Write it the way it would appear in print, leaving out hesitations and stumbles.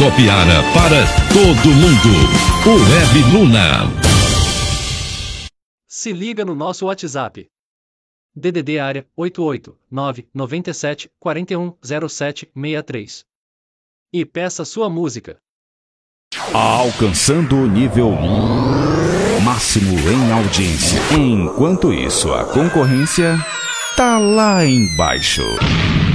Copiara para todo mundo. O Web Luna. Se liga no nosso WhatsApp. DDD área 88997410763. E peça sua música. Alcançando o nível máximo em audiência. Enquanto isso, a concorrência tá lá embaixo.